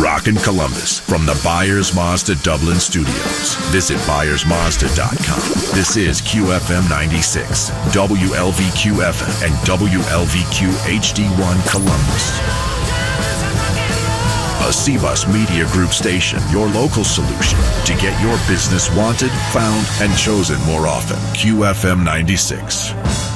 Rockin' Columbus from the Byers Mazda Dublin Studios. Visit ByersMazda.com. This is QFM 96, WLVQ FM, and WLVQ HD1 Columbus. A CBUS Media Group station, your local solution to get your business wanted, found, and chosen more often. QFM 96.